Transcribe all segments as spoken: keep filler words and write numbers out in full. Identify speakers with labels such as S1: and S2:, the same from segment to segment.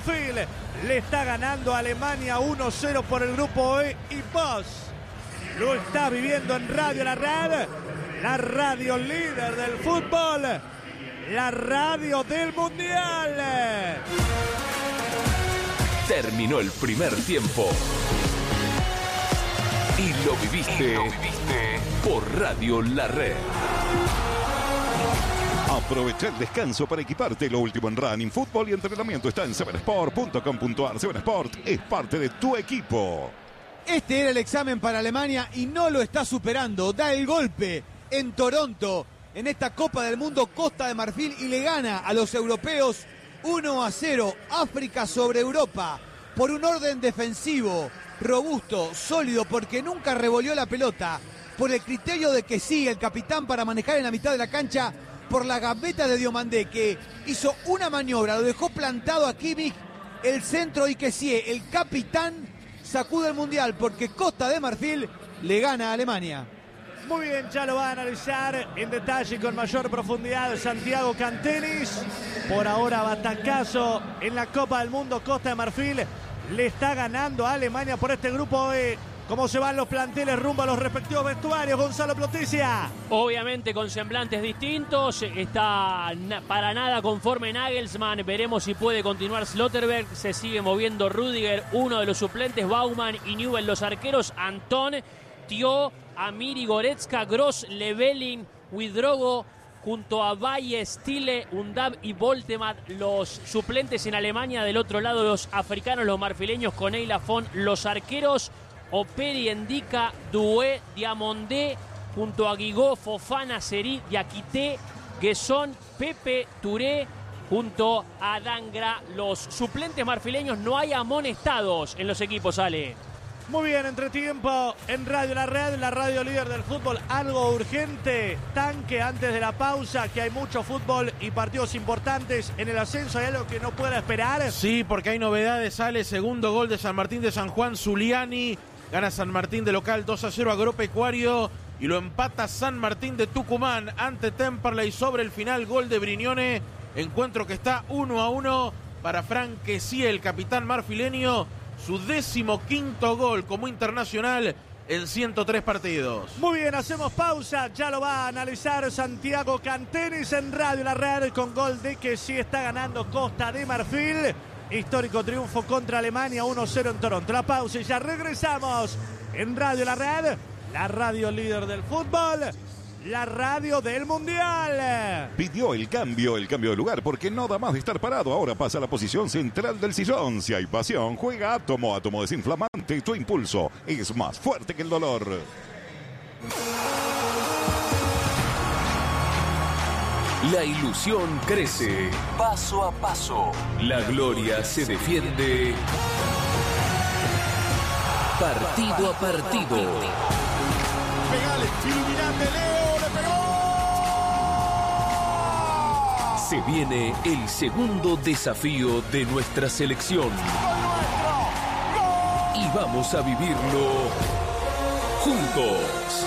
S1: Marfil le está ganando a Alemania uno cero por el grupo E y vos lo está viviendo en Radio La Red, la radio líder del fútbol, la radio del Mundial.
S2: Terminó el primer tiempo y lo viviste, y lo viviste por Radio La Red.
S3: Aprovecha el descanso para equiparte. Lo último en running, fútbol y entrenamiento está en seven sport punto com punto a r. seven Sport es parte de tu equipo.
S4: Este era el examen para Alemania y no lo está superando. Da el golpe en Toronto, en esta Copa del Mundo, Costa de Marfil, y le gana a los europeos uno a cero. África sobre Europa por un orden defensivo, robusto, sólido, porque nunca revolvió la pelota, por el criterio de que sí, el capitán para manejar en la mitad de la cancha, por la gambeta de Diomandé, que hizo una maniobra, lo dejó plantado a Kimmich, el centro, y que sí, el capitán sacude el Mundial, porque Costa de Marfil le gana a Alemania.
S1: Muy bien, ya lo va a analizar en detalle y con mayor profundidad Santiago Cantenis. Por ahora, batacazo en la Copa del Mundo. Costa de Marfil le está ganando a Alemania por este grupo E. ¿Cómo se van los planteles rumbo a los respectivos vestuarios, Gonzalo Ploticia?
S5: Obviamente con semblantes distintos. Está na- para nada conforme Nagelsmann. Veremos si puede continuar Slotterberg. Se sigue moviendo Rüdiger, uno de los suplentes. Baumann y Newell, los arqueros. Antón, Tio, Amiri, Goretzka, Gross, Lebelin, Widrogo, junto a Valle, Stile, Undab y Voltemat, los suplentes en Alemania. Del otro lado, los africanos, los marfileños, con Eilafón, los arqueros. Operi, Endika, Doué, Diamondé, junto a Guigó, Fofana, Seri, Diakité, Guesón, Pepe, Touré, junto a Dangra. Los suplentes marfileños, no hay amonestados en los equipos, Ale.
S1: Muy bien, entretiempo en Radio La Red, la radio líder del fútbol. Algo urgente, tanque antes de la pausa, que hay mucho fútbol y partidos importantes en el ascenso. ¿Hay algo que no pueda esperar?
S6: Sí, porque hay novedades. Sale segundo gol de San Martín de San Juan, Zuliani. Gana San Martín de local dos a cero Agropecuario y lo empata San Martín de Tucumán ante Temperley sobre el final. Gol de Brignone. Encuentro que está uno a uno para Frank Kessie, el capitán marfileño. Su décimo quinto gol como internacional en ciento tres partidos.
S1: Muy bien, hacemos pausa. Ya lo va a analizar Santiago Cantenis en Radio La Red con gol de que sí está ganando Costa de Marfil. Histórico triunfo contra Alemania, uno cero en Toronto. La pausa y ya regresamos en Radio La Red, la radio líder del fútbol, la radio del Mundial.
S3: Pidió el cambio, el cambio de lugar, porque no da más de estar parado. Ahora pasa a la posición central del sillón. Si hay pasión, juega Átomo. Átomo desinflamante. Tu impulso es más fuerte que el dolor.
S2: La ilusión crece paso a paso. La gloria se defiende partido a partido.
S1: Pegale, iluminante, Leo, le pegó.
S2: Se viene el segundo desafío de nuestra selección. Y vamos a vivirlo juntos.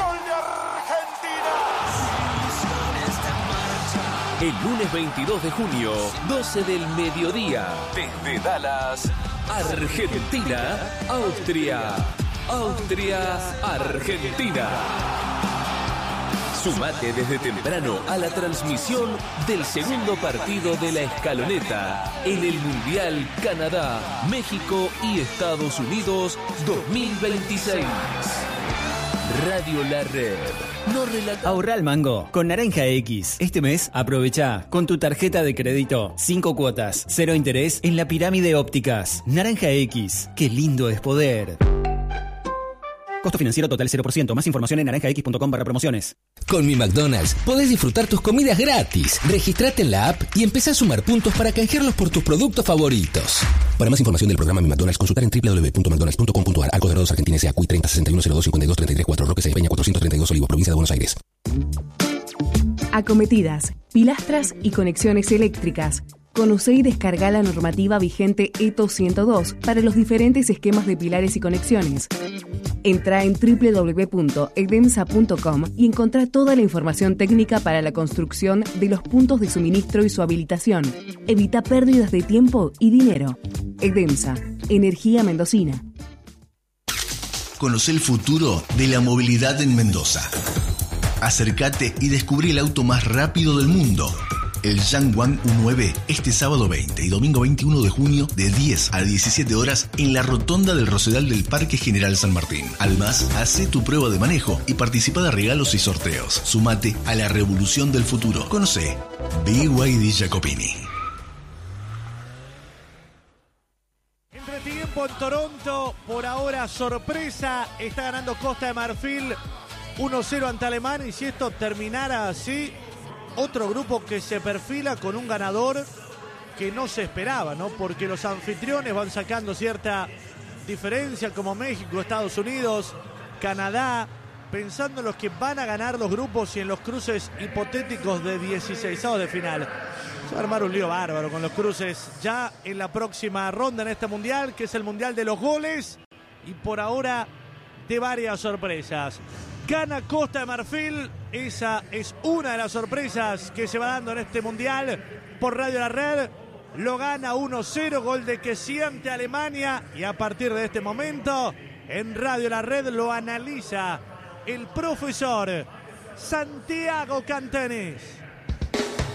S2: El lunes veintidós de junio, doce del mediodía, desde Dallas, Argentina, Austria, Austria, Argentina. Sumate desde temprano a la transmisión del segundo partido de la escaloneta en el Mundial Canadá, México y Estados Unidos dos mil veintiséis. Radio La Red. No relata...
S7: Ahorra al mango con Naranja X. Este mes aprovecha con tu tarjeta de crédito cinco cuotas, cero interés en la Pirámide Ópticas. Naranja X. Qué lindo es poder. Costo financiero total cero por ciento. Más información en naranja x punto com barra promociones.
S8: Con Mi McDonald's podés disfrutar tus comidas gratis. Registrate en la app y empezá a sumar puntos para canjearlos por tus productos favoritos. Para más información del programa Mi McDonald's, consultar en doble u doble u doble u punto mcdonalds punto com punto a r. Arcos Dorados Argentina S A. Cuy treinta sesenta y uno cero dos cincuenta y dos treinta y tres cuatro. Roque Sáenz Peña cuatrocientos treinta y dos Olivos, provincia de Buenos Aires.
S9: Acometidas, pilastras y conexiones eléctricas. Conoce y descarga la normativa vigente E T O ciento dos para los diferentes esquemas de pilares y conexiones. Entra en doble u doble u doble u punto edemsa punto com y encontrá toda la información técnica para la construcción de los puntos de suministro y su habilitación. Evita pérdidas de tiempo y dinero. Edemsa, energía mendocina.
S10: Conoce el futuro de la movilidad en Mendoza. Acércate y descubrí el auto más rápido del mundo. El Yangwang U nueve, este sábado veinte y domingo veintiuno de junio de diez a diecisiete horas en la rotonda del Rosedal del Parque General San Martín. Además, hace tu prueba de manejo y participa de regalos y sorteos. Sumate a la revolución del futuro. Conoce B Y D Jacopini.
S1: Entretiempo en Toronto, por ahora sorpresa, está ganando Costa de Marfil uno cero ante Alemania, y si esto terminara así, otro grupo que se perfila con un ganador que no se esperaba, ¿no? Porque los anfitriones van sacando cierta diferencia, como México, Estados Unidos, Canadá, pensando en los que van a ganar los grupos y en los cruces hipotéticos de dieciseisavos de final. Se va a armar un lío bárbaro con los cruces ya en la próxima ronda en este mundial, que es el mundial de los goles, y por ahora de varias sorpresas. Gana Costa de Marfil, esa es una de las sorpresas que se va dando en este mundial. Por Radio La Red lo gana uno cero, gol de que siente Alemania, y a partir de este momento en Radio La Red lo analiza el profesor Santiago Cantenis.